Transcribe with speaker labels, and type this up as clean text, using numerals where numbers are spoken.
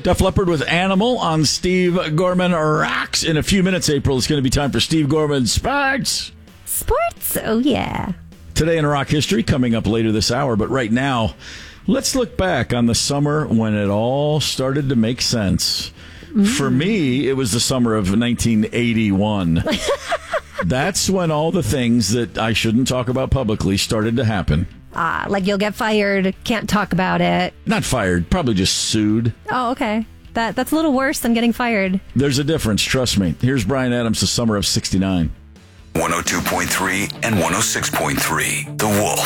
Speaker 1: Def Leppard with Animal on Steve Gorman Rocks. In a few minutes, April, it's going to be time for Steve Gorman Sports.
Speaker 2: Sports? Oh, yeah.
Speaker 1: Today in rock history, coming up later this hour. But right now, let's look back on the summer when it all started to make sense. For me, it was the summer of 1981. That's when all the things that I shouldn't talk about publicly started to happen.
Speaker 2: Like you'll get fired, can't talk about it.
Speaker 1: Not fired, probably just sued.
Speaker 2: Oh, okay. That's a little worse than getting fired.
Speaker 1: There's a difference, trust me. Here's Bryan Adams, the summer of 69.
Speaker 3: 102.3 and 106.3, The Wolf.